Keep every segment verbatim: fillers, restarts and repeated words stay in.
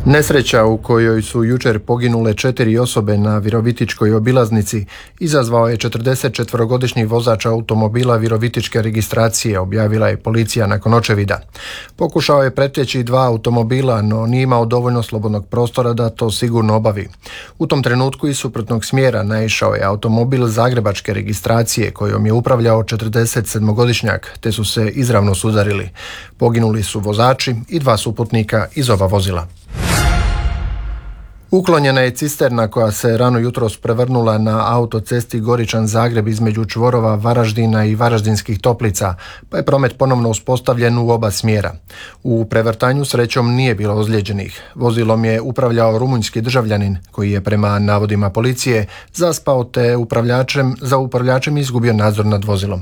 Nesreća u kojoj su jučer poginule četiri osobe na Virovitičkoj obilaznici izazvao je četrdesetčetvorogodišnji vozač automobila virovitičke registracije, objavila je policija nakon očevida. Pokušao je preteći dva automobila, no nije imao dovoljno slobodnog prostora da to sigurno obavi. U tom trenutku iz suprotnog smjera naišao je automobil zagrebačke registracije kojom je upravljao četrdesetsedmogodišnjak, te su se izravno sudarili. Poginuli su vozači i dva suputnika iz oba vozila. Uklonjena je cisterna koja se rano jutros prevrnula na autocesti Goričan-Zagreb između čvorova Varaždina i Varaždinskih Toplica, pa je promet ponovno uspostavljen u oba smjera. U prevrtanju srećom nije bilo ozlijeđenih. Vozilom je upravljao rumunjski državljanin koji je prema navodima policije zaspao te upravljačem, za upravljačem izgubio nadzor nad vozilom.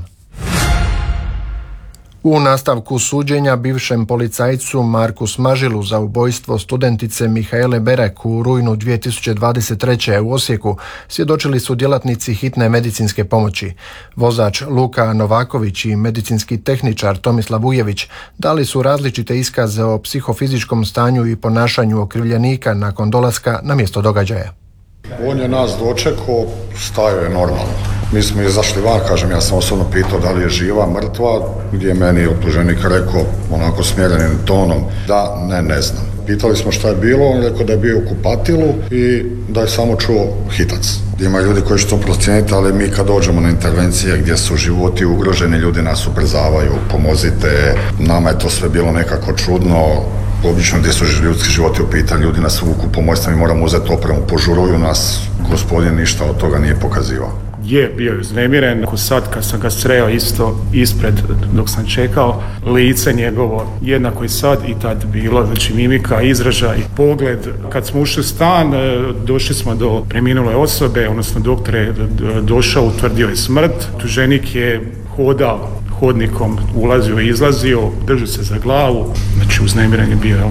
U nastavku suđenja bivšem policajcu Marku Smažilu za ubojstvo studentice Mihaele Berek u rujnu dvije tisuće dvadeset treće. u Osijeku svjedočili su djelatnici hitne medicinske pomoći. Vozač Luka Novaković i medicinski tehničar Tomislav Vujević dali su različite iskaze o psihofizičkom stanju i ponašanju okrivljenika nakon dolaska na mjesto događaja. On je nas dočekao, stajao je normalno. Mi smo izašli van, kažem, ja sam osobno pitao da li je živa, mrtva, gdje je meni optuženik rekao, onako smjerenim tonom, da ne, ne znam. Pitali smo šta je bilo, on je rekao da je bio u kupatilu i da je samo čuo hitac. Ima ljudi koji će to procijeniti, ali mi kad dođemo na intervencije gdje su životi ugroženi, ljudi nas ubrzavaju, pomozite, nama je to sve bilo nekako čudno. Obično gdje su ljudski životi u pitanju, ljudi nas vuku, pomozite, mi moramo uzeti opremu, požuruju nas, gospodin ništa od toga nije pokazivao. Je bio uznemiren, ako sad kad sam ga sreo isto ispred dok sam čekao, lice njegovo jednako i sad i tad bilo, znači mimika, izražaj, pogled. Kad smo ušli u stan, došli smo do preminule osobe, odnosno doktor je došao, utvrdio je smrt, tuženik je hodao hodnikom, ulazio i izlazio, držao se za glavu, znači uznemiren je bio.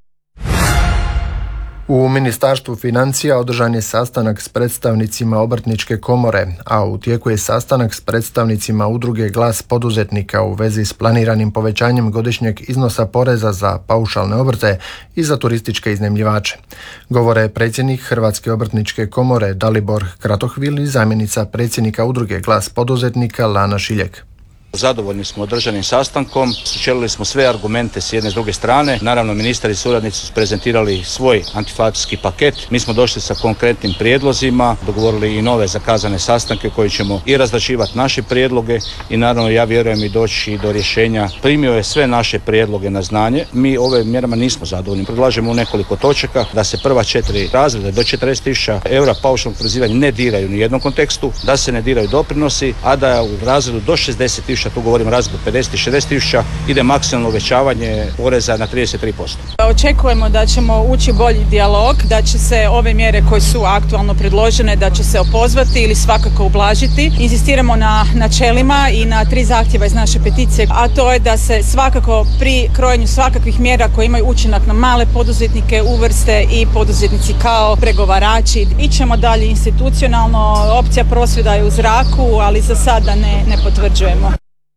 U Ministarstvu financija održan je sastanak s predstavnicima Obrtničke komore, a u tijeku je sastanak s predstavnicima udruge Glas poduzetnika u vezi s planiranim povećanjem godišnjeg iznosa poreza za paušalne obrte i za turističke iznajmljivače. Govore predsjednik Hrvatske obrtničke komore Dalibor Kratohvil i zamjenica predsjednika udruge Glas poduzetnika Lana Šiljek. Zadovoljni smo održanim sastankom, sučelili smo sve argumente s jedne i s druge strane. Naravno, ministar i suradnici su prezentirali svoj antiinflacijski paket. Mi smo došli sa konkretnim prijedlozima, dogovorili i nove zakazane sastanke koji ćemo i razrađivati naše prijedloge i naravno ja vjerujem i doći do rješenja. Primio je sve naše prijedloge na znanje. Mi ove mjerama nismo zadovoljni. Predlažemo u nekoliko točaka da se prva četiri razreda do četrdeset tisuća eura paušalnog oporezivanja ne diraju ni u jednom kontekstu, da se ne diraju doprinosi, a da u razredu do šezdeset tisuća, tu govorimo razredu pedeset i šezdeset tisuća, ide maksimalno uvećavanje poreza na trideset tri posto. Očekujemo da ćemo ući bolji dijalog, da će se ove mjere koje su aktualno predložene, da će se opozvati ili svakako ublažiti. Inzistiramo na načelima i na tri zahtjeva iz naše peticije, a to je da se svakako pri krojenju svakakvih mjera koje imaju učinak na male poduzetnike uvrste i poduzetnici kao pregovarači. Ićemo dalje institucionalno, opcija prosvjeda je u zraku, ali za sada ne, ne potvrđujemo.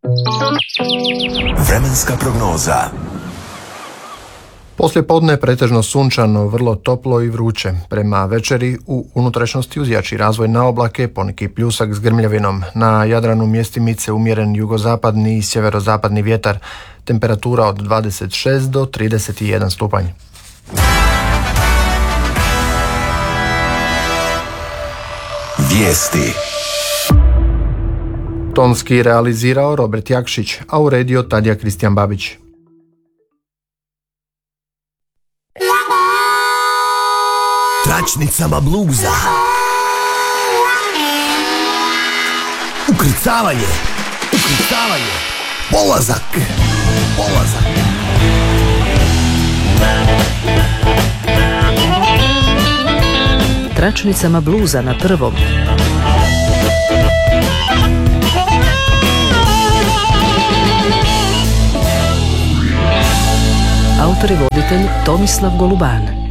Vremenska prognoza. Poslije podne pretežno sunčano, vrlo toplo i vruće. Prema večeri u unutrašnjosti uz jači razvoj na oblake, poneki pljusak s grmljavinom. Na Jadranu mjestimice umjeren jugozapadni i sjeverozapadni vjetar. Temperatura od dvadeset šest do trideset jedan stupanj. Vijesti. Tonski realizirao Robert Jakšić, a uredio Tadija Kristijan Babić. Tračnicama bluza. Ukrcavanje. Ukrcavanje. Polazak. Polazak. Tračnicama bluza na prvom. Autor i voditelj Tomislav Goluban.